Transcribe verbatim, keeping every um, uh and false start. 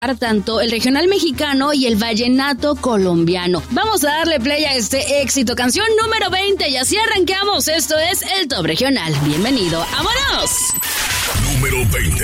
tanto el regional mexicano y el vallenato colombiano. Vamos a darle play a este éxito, canción número veinte, y así arrancamos. Esto es el Top Regional. Bienvenido, ¡vámonos! Número veinte.